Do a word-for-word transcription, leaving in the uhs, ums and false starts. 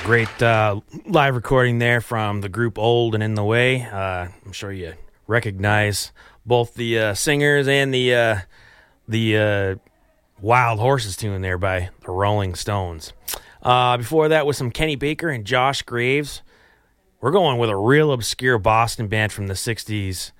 Great uh, live recording there from the group Old and In the Way. Uh, I'm sure you recognize both the uh, singers and the uh, the uh, Wild Horses tune there by the Rolling Stones. Uh, before that was some Kenny Baker and Josh Graves. We're going with a real obscure Boston band from the sixties